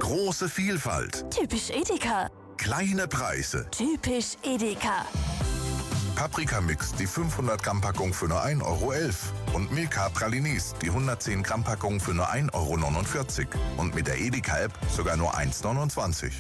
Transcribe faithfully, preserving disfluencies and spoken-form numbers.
Große Vielfalt. Typisch Edeka. Kleine Preise. Typisch Edeka. Paprikamix, die fünfhundert Gramm Packung für nur ein Euro elf. Und Milka Pralinis, die hundertzehn Gramm Packung für nur ein Euro neunundvierzig. Und mit der Edeka-App sogar nur eins Euro neunundzwanzig.